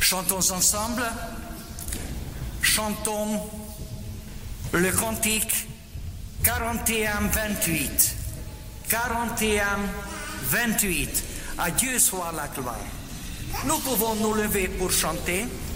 Chantons ensemble, chantons le cantique 41-28. 41-28. À Dieu soit la gloire. Nous pouvons nous lever pour chanter.